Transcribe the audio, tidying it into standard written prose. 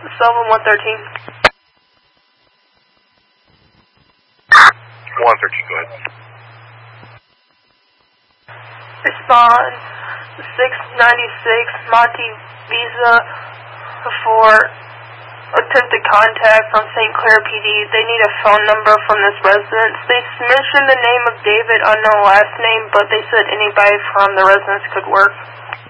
Sullivan 113. 113, go ahead. Respond 696 Monte Visa for attempted contact from St. Clair PD. They need a phone number from this residence. They mentioned the name of David, unknown last name, but they said anybody from the residence could work.